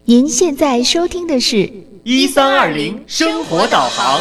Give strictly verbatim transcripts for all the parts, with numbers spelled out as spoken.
您现在收听的是一三二零生活导航。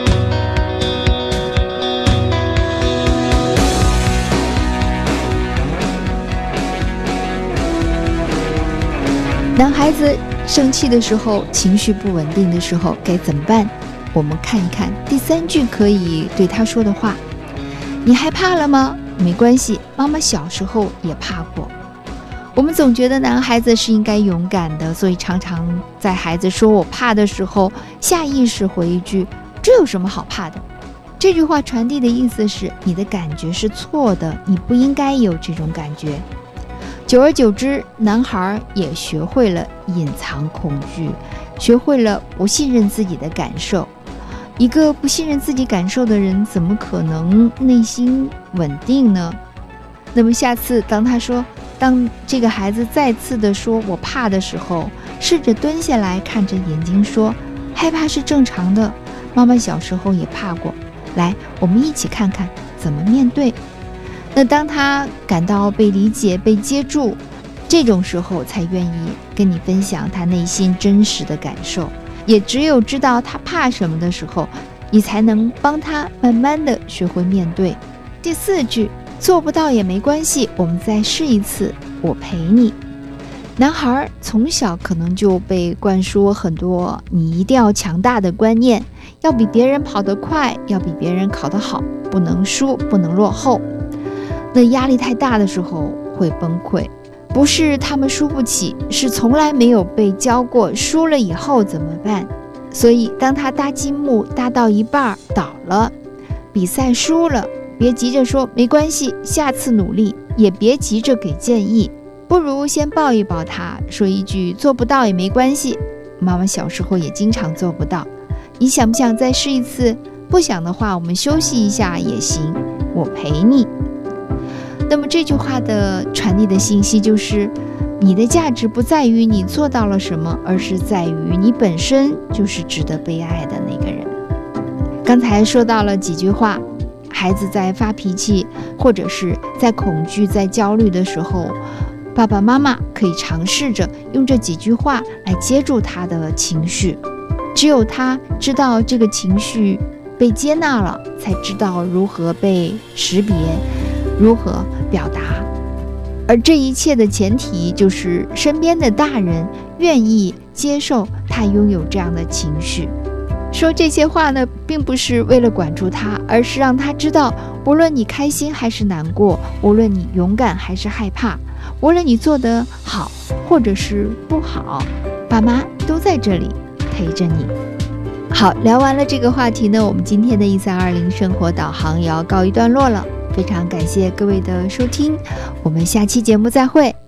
男孩子生气的时候，情绪不稳定的时候该怎么办？我们看一看第三句可以对他说的话。你害怕了吗？没关系，妈妈小时候也怕过。我们总觉得男孩子是应该勇敢的，所以常常在孩子说我怕的时候，下意识回一句这有什么好怕的。这句话传递的意思是你的感觉是错的，你不应该有这种感觉。久而久之，男孩也学会了隐藏恐惧，学会了不信任自己的感受。一个不信任自己感受的人，怎么可能内心稳定呢？那么下次当他说当这个孩子再次的说我怕的时候，试着蹲下来看着眼睛说，害怕是正常的，妈妈小时候也怕过，来，我们一起看看怎么面对。那当他感到被理解被接住，这种时候才愿意跟你分享他内心真实的感受。也只有知道他怕什么的时候，你才能帮他慢慢的学会面对。第四句，做不到也没关系，我们再试一次，我陪你。男孩从小可能就被灌输很多你一定要强大的观念，要比别人跑得快，要比别人考得好，不能输，不能落后。那压力太大的时候会崩溃，不是他们输不起，是从来没有被教过输了以后怎么办。所以当他搭积木搭到一半倒了，比赛输了，别急着说没关系，下次努力，也别急着给建议，不如先抱一抱他，说一句做不到也没关系，妈妈小时候也经常做不到，你想不想再试一次？不想的话，我们休息一下也行，我陪你。那么这句话的传递的信息就是，你的价值不在于你做到了什么，而是在于你本身就是值得被爱的那个人。刚才说到了几句话，孩子在发脾气或者是在恐惧在焦虑的时候，爸爸妈妈可以尝试着用这几句话来接住他的情绪。只有他知道这个情绪被接纳了，才知道如何被识别，如何表达。而这一切的前提就是身边的大人愿意接受他拥有这样的情绪。说这些话呢，并不是为了管住他，而是让他知道，无论你开心还是难过，无论你勇敢还是害怕，无论你做得好或者是不好，爸妈都在这里陪着你。好，聊完了这个话题呢，我们今天的一三二零生活导航也要告一段落了。非常感谢各位的收听，我们下期节目再会。